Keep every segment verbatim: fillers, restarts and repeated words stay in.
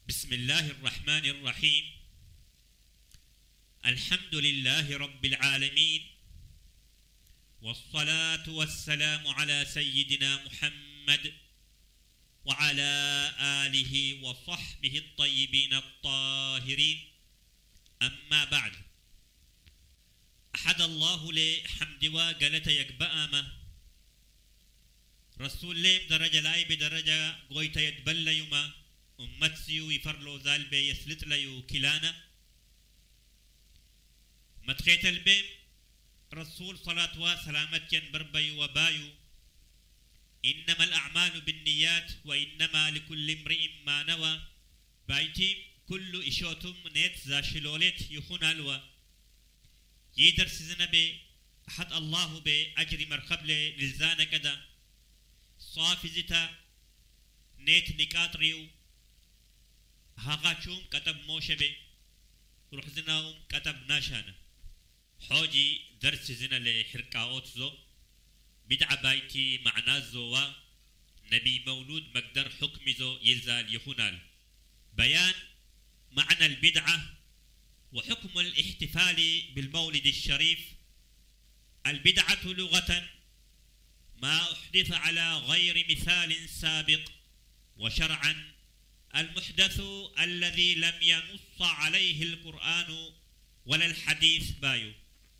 بسم الله الرحمن الرحيم. الحمد لله رب العالمين، والصلاة والسلام على سيدنا محمد وعلى آله وصحبه الطيبين الطاهرين. أما بعد، أحد الله لي حمد وقالت يكبأما رسول ليم درجة لاي بدرجة قويت يتبلى يما أمتسيو يفرلو ذال بي يسلت ليو كلانا متخيت البيم رسول صلاة وسلامت بربي وبايو إنما الأعمال بالنيات وإنما لكل امرئ ما نوى. بايتي كل إشوتم نيت ذا شلولت يخون الوا يدر سزنا بي أحد الله بي أجري مرخب لي للزانة كدا صافي زتا نيت نكات ريو هاغاتشوم كتب موشة بي روح زناهم كتب ناشانا حوجي درس زنا لحركاوت زو بدع بايتي معنى زوا نبي مولود مقدر حكم زو يلزال يخونال بيان معنى البدعة وحكم الاحتفال بالمولد الشريف. البدعة لغة ما أحدث على غير مثال سابق، وشرعا المحدث الذي لم ينص عليه القرآن ولا الحديث بايو.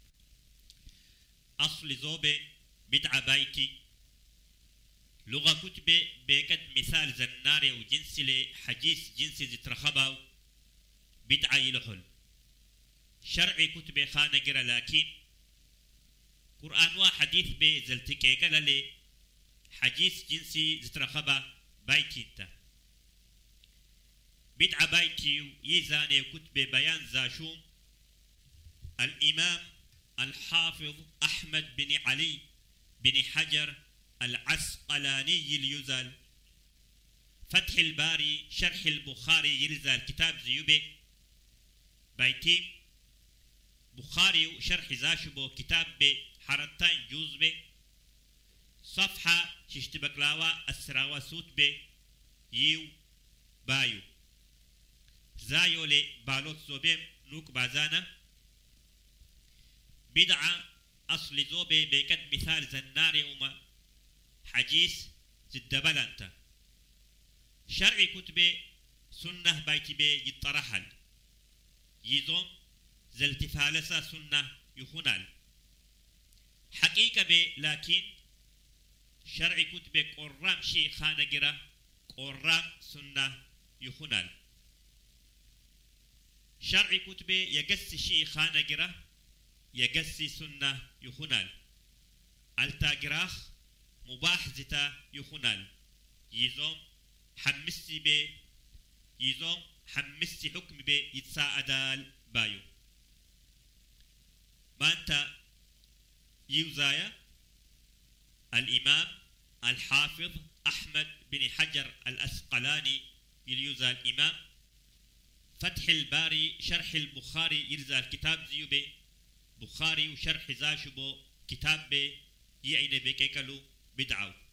أصل زوبة بدعة بايتي لغة كتبة بيكت مثال زناري وجنس لحجيس جنس زترخباو بدعة يلحل شرعي كتبة خانة جرى، لكن قرآن وحديث بزلتكيك للي حجيس جنسي زترخبا بايتي انت بدعة بايتي يزاني كتبة بيان زاشوم الإمام الحافظ أحمد بن علي بن حجر العسقلاني اليزال فتح الباري شرح البخاري يلزال كتاب زيوبي بايتي بخاري وشرح زاشبو كتاب بحرتان جوز بي صفحة ششتبكلاوا السراوا سوت بي يو بايو زايو لي بالوت زوبيم نوك بازانا بدعة أصل زوبي بيكت مثال زناري وما حجيس زدبلانتا شرعي كتبه سنة بايتي بي يطرحل يزوم زلتفالسا سنة يخونال حقيقة بي، لكن شرعي كتبه قرام شي خانجرة قرام سنة يخونال شرعي كتبه يقس شي خانجرة يقسي سنة يخونال التاقراخ مباح زتا يخونال يزوم حمسي بي يزوم حمسي حكم بي يتساعدال بايو ما انت يوزايا الإمام الحافظ أحمد بن حجر الأسقلاني يليوزا الإمام فتح الباري شرح البخاري يلزا الكتاب زيوبي بخاري وشرح زاشبو كتاب بي يعين بكيكلو بدعو